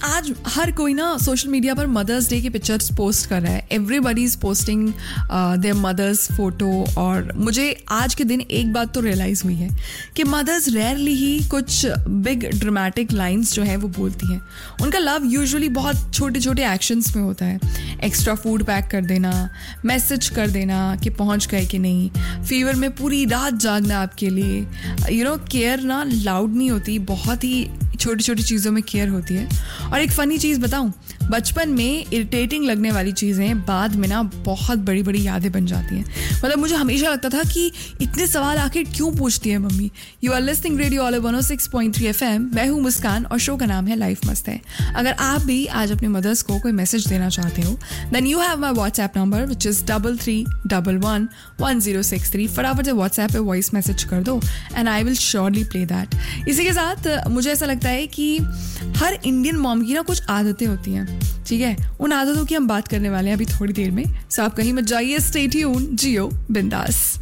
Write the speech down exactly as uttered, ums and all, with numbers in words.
आज हर कोई ना सोशल मीडिया पर मदर्स डे की पिक्चर्स पोस्ट कर रहा है. Everybody is posting there mother's photo. और मुझे आज के दिन एक बात तो रियलाइज हुई है कि मदर्स रेयरली ही कुछ बिग ड्रामेटिक लाइंस जो हैं वो बोलती हैं. उनका लव यूजुअली बहुत छोटे छोटे एक्शंस में होता है. एक्स्ट्रा फूड पैक कर देना, मैसेज कर देना कि पहुंच गए कि नहीं, फीवर में पूरी रात जागना आपके लिए. यू नो केयर ना लाउड नहीं होती, बहुत ही छोटी छोटी चीज़ों में केयर होती है. और एक फ़नी चीज़ बताऊं, बचपन में इरिटेटिंग लगने वाली चीज़ें बाद में ना बहुत बड़ी बड़ी यादें बन जाती हैं. मतलब मुझे हमेशा लगता था कि इतने सवाल आखिर क्यों पूछती है mummy. You are listening radio all one O six point three F M. मैं हूँ मुस्कान और शो का नाम है लाइफ मस्त है. अगर आप भी आज अपनी मदर्स को कोई मैसेज देना चाहते हो then you have my WhatsApp number which is double three double one one zero six three. फटाफट से व्हाट्सएप पे वॉइस मैसेज कर दो and I will surely play that. इसी के साथ मुझे ऐसा लगता है कि हर इंडियन मॉम की ना कुछ आदतें होती हैं. ठीक है, उन आदतों की हम बात करने वाले हैं अभी थोड़ी देर में. सो आप कहीं मत जाइए, स्टे ट्यून्ड, जियो बिंदास.